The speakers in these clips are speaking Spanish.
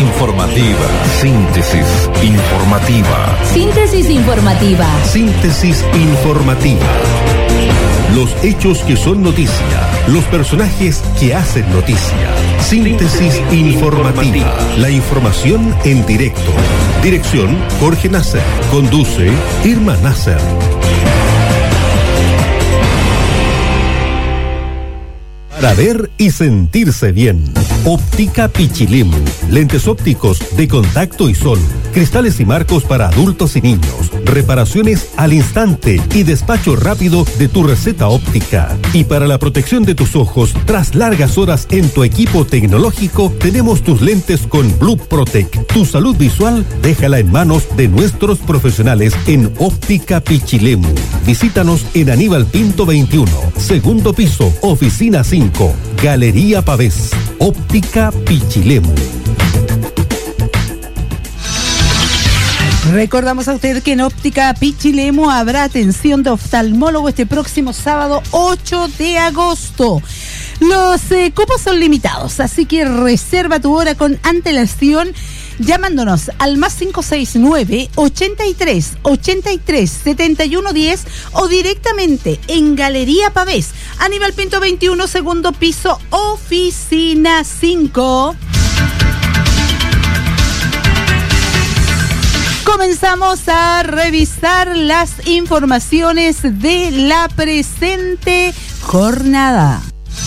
informativa. Síntesis informativa. Síntesis informativa. Síntesis informativa. Los hechos que son noticia. Los personajes que hacen noticia. Síntesis informativa. La información en directo. Dirección: Jorge Nasser. Conduce: Irma Nasser. Para ver y sentirse bien. Óptica Pichilemu. Lentes ópticos de contacto y sol. Cristales y marcos para adultos y niños. Reparaciones al instante y despacho rápido de tu receta óptica. Y para la protección de tus ojos, tras largas horas en tu equipo tecnológico, tenemos tus lentes con Blue Protect. Tu salud visual, déjala en manos de nuestros profesionales en Óptica Pichilemu. Visítanos en Aníbal Pinto 21, segundo piso, oficina 5, Galería Pavés. Óptica Pichilemu. Recordamos a usted que en Óptica Pichilemu habrá atención de oftalmólogo este próximo sábado 8 de agosto. Los cupos son limitados, así que reserva tu hora con antelación llamándonos al más 569 83 83 71 10 o directamente en Galería Pavés, Aníbal Pinto 21, segundo piso, oficina 5. Comenzamos a revisar las informaciones de la presente jornada.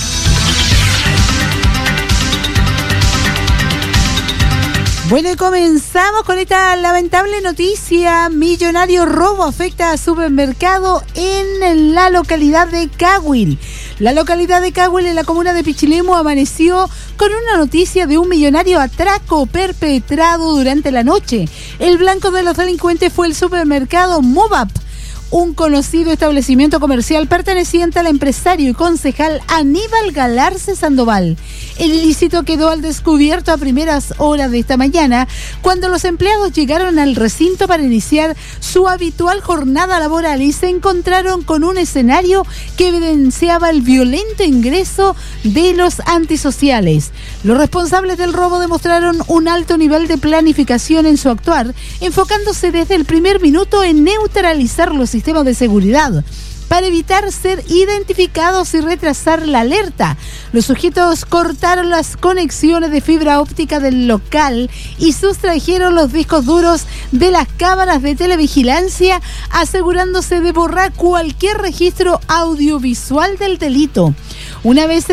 Bueno, y comenzamos con esta lamentable noticia. Millonario robo afecta a supermercado en la localidad de Cahuil. La localidad de Cahuil, en la comuna de Pichilemu, amaneció con una noticia de un millonario atraco perpetrado durante la noche. El blanco de los delincuentes fue el supermercado Movap, un conocido establecimiento comercial perteneciente al empresario y concejal Aníbal Galarce Sandoval. El ilícito quedó al descubierto a primeras horas de esta mañana, cuando los empleados llegaron al recinto para iniciar su habitual jornada laboral y se encontraron con un escenario que evidenciaba el violento ingreso de los antisociales. Los responsables del robo demostraron un alto nivel de planificación en su actuar, enfocándose desde el primer minuto en neutralizar los sistemas de seguridad para evitar ser identificados y retrasar la alerta. Los sujetos cortaron las conexiones de fibra óptica del local y sustrajeron los discos duros de las cámaras de televigilancia, asegurándose de borrar cualquier registro audiovisual del delito. Una vez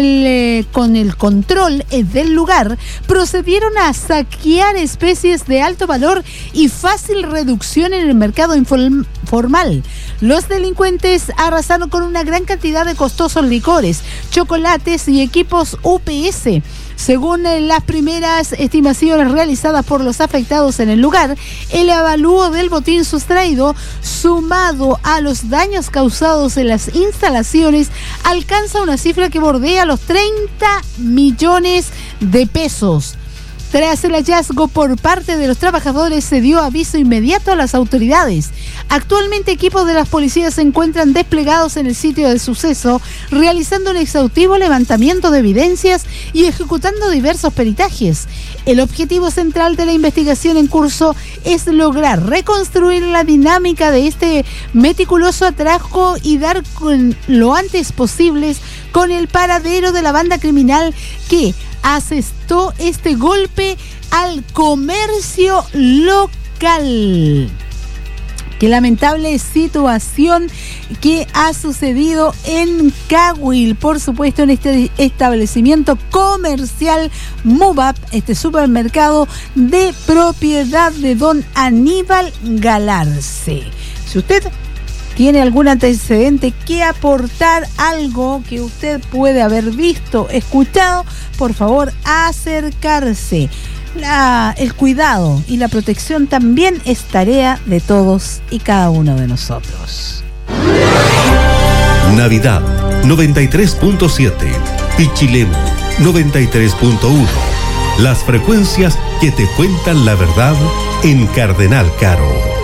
con el control del lugar, procedieron a saquear especies de alto valor y fácil reducción en el mercado informal. Los delincuentes arrasaron con una gran cantidad de costosos licores, chocolates y equipos UPS. Según las primeras estimaciones realizadas por los afectados en el lugar, el avalúo del botín sustraído, sumado a los daños causados en las instalaciones, alcanza una cifra que bordea los 30 millones de pesos. Tras el hallazgo por parte de los trabajadores, se dio aviso inmediato a las autoridades. Actualmente, equipos de las policías se encuentran desplegados en el sitio del suceso, realizando un exhaustivo levantamiento de evidencias y ejecutando diversos peritajes. El objetivo central de la investigación en curso es lograr reconstruir la dinámica de este meticuloso atraco y dar lo antes posible con el paradero de la banda criminal que asestó este golpe al comercio local. Qué lamentable situación que ha sucedido en Cahuil, por supuesto en este establecimiento comercial Movap, este supermercado de propiedad de don Aníbal Galarce. Si usted tiene algún antecedente que aportar, algo que usted puede haber visto, escuchado, por favor acercarse. El cuidado y la protección también es tarea de todos y cada uno de nosotros. Navidad 93.7, Pichilemu 93.1. Las frecuencias que te cuentan la verdad en Cardenal Caro.